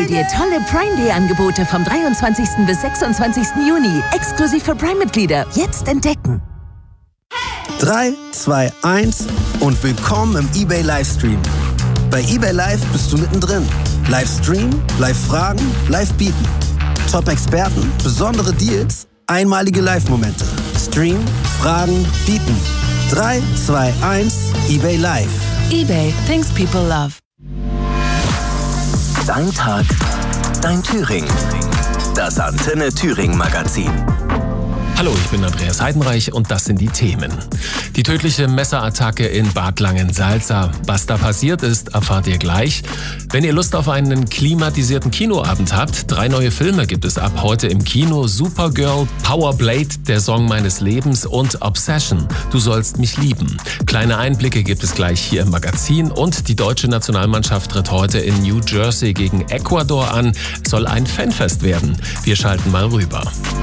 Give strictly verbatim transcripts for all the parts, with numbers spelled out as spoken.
dir tolle Prime Day Angebote vom dreiundzwanzigsten bis sechsundzwanzigsten Juni. Exklusiv für Prime-Mitglieder. Jetzt entdecken. drei, zwei, eins und willkommen im eBay Livestream. Bei eBay Live bist du mittendrin. Livestream, Live-Fragen, Live-Bieten. Top-Experten, besondere Deals, einmalige Live-Momente. Stream, Fragen, Bieten. drei, zwei, eins, eBay Live. eBay, things people love. Dein Tag, dein Thüringen. Das Antenne Thüringen Magazin. Hallo, ich bin Andreas Heidenreich und das sind die Themen. Die tödliche Messerattacke in Bad Langensalza. Was da passiert ist, erfahrt ihr gleich. Wenn ihr Lust auf einen klimatisierten Kinoabend habt, drei neue Filme gibt es ab heute im Kino. Supergirl, Powerblade, der Song meines Lebens und Obsession, du sollst mich lieben. Kleine Einblicke gibt es gleich hier im Magazin und die deutsche Nationalmannschaft tritt heute in New Jersey gegen Ecuador an. Es soll ein Fanfest werden. Wir schalten mal rüber.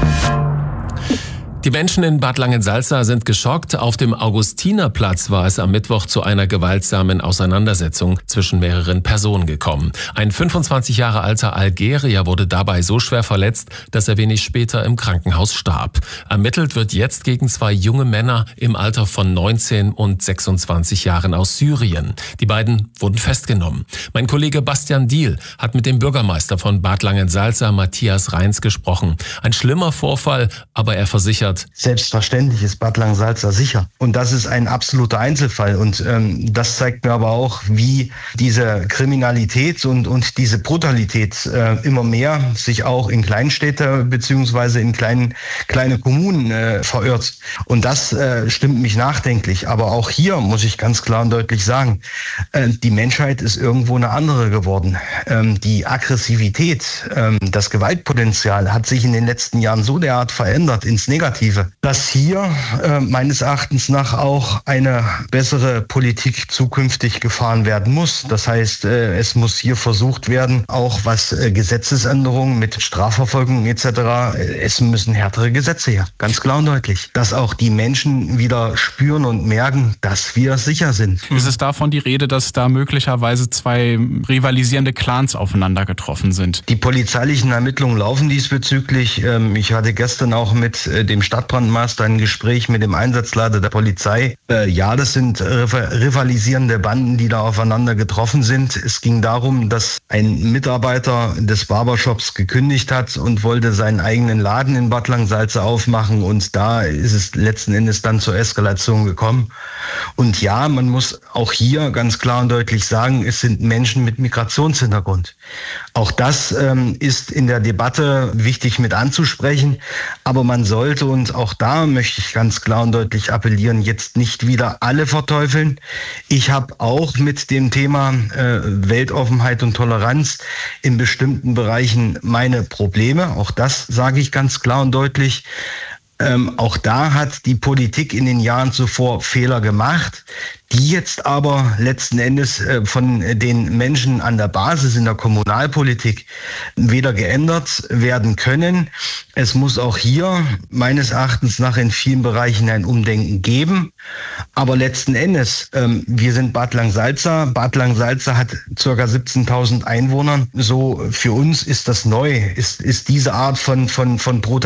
Die Menschen in Bad Langensalza sind geschockt. Auf dem Augustinerplatz war es am Mittwoch zu einer gewaltsamen Auseinandersetzung zwischen mehreren Personen gekommen. Ein fünfundzwanzig Jahre alter Algerier wurde dabei so schwer verletzt, dass er wenig später im Krankenhaus starb. Ermittelt wird jetzt gegen zwei junge Männer im Alter von neunzehn und sechsundzwanzig Jahren aus Syrien. Die beiden wurden festgenommen. Mein Kollege Bastian Diehl hat mit dem Bürgermeister von Bad Langensalza, Matthias Reins, gesprochen. Ein schlimmer Vorfall, aber er versichert: Selbstverständlich ist Bad Langensalza sicher. Und das ist ein absoluter Einzelfall. Und ähm, das zeigt mir aber auch, wie diese Kriminalität und, und diese Brutalität äh, immer mehr sich auch in Kleinstädte beziehungsweise in kleinen, kleine Kommunen äh, verirrt. Und das äh, stimmt mich nachdenklich. Aber auch hier muss ich ganz klar und deutlich sagen, äh, die Menschheit ist irgendwo eine andere geworden. Ähm, die Aggressivität, ähm, das Gewaltpotenzial hat sich in den letzten Jahren so derart verändert ins Negative, dass hier äh, meines Erachtens nach auch eine bessere Politik zukünftig gefahren werden muss. Das heißt, äh, es muss hier versucht werden, auch was äh, Gesetzesänderungen mit Strafverfolgung et cetera, äh, es müssen härtere Gesetze her, ganz klar und deutlich. Dass auch die Menschen wieder spüren und merken, dass wir sicher sind. Ist es davon die Rede, dass da möglicherweise zwei rivalisierende Clans aufeinander getroffen sind? Die polizeilichen Ermittlungen laufen diesbezüglich. Ähm, ich hatte gestern auch mit äh, dem Stadtbrandmeister ein Gespräch mit dem Einsatzleiter der Polizei. Äh, ja, das sind rivalisierende Banden, die da aufeinander getroffen sind. Es ging darum, dass ein Mitarbeiter des Barbershops gekündigt hat und wollte seinen eigenen Laden in Bad Langensalza aufmachen. Und da ist es letzten Endes dann zur Eskalation gekommen. Und ja, man muss auch hier ganz klar und deutlich sagen, es sind Menschen mit Migrationshintergrund. Auch das ähm, ist in der Debatte wichtig mit anzusprechen. Aber man sollte, und auch da möchte ich ganz klar und deutlich appellieren, jetzt nicht wieder alle verteufeln. Ich habe auch mit dem Thema äh, Weltoffenheit und Toleranz in bestimmten Bereichen meine Probleme. Auch das sage ich ganz klar und deutlich. Ähm, auch da hat die Politik in den Jahren zuvor Fehler gemacht, die jetzt aber letzten Endes äh, von den Menschen an der Basis in der Kommunalpolitik weder geändert werden können. Es muss auch hier meines Erachtens nach in vielen Bereichen ein Umdenken geben. Aber letzten Endes, ähm, wir sind Bad Langensalza. Bad Langensalza hat ca. siebzehntausend Einwohner. So für uns ist das neu, ist, ist diese Art von, von, von Brutalität